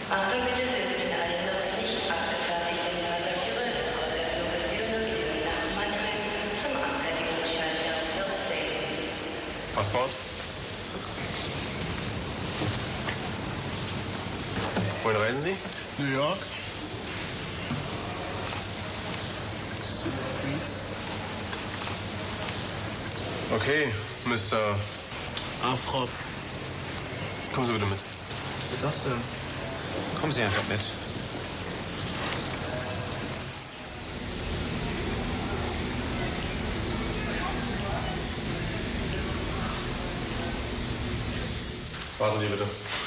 Achtung bitte, wir sind alle noch nicht abgefertigten Passagiere aus der Flugverbindung nach Mannheim zum Abfertigungsschalter 14. Passport? Wohin reisen Sie? New York. Okay, Mr. Afrop. Kommen Sie bitte mit. Was ist das denn? Kommen Sie einfach mit. Warten Sie bitte.